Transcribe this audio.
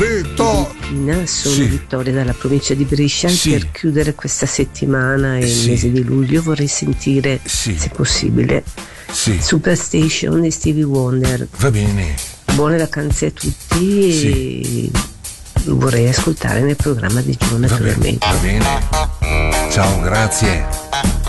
Sono Sì. Vittoria dalla provincia di Brescia. Sì. Per chiudere questa settimana e Sì. il mese di luglio vorrei sentire, Sì. se possibile, Sì. Superstation di Stevie Wonder. Va bene. Buone vacanze a tutti Sì. e vorrei ascoltare nel programma di giorno Va bene. naturalmente. Va bene. Ciao, grazie.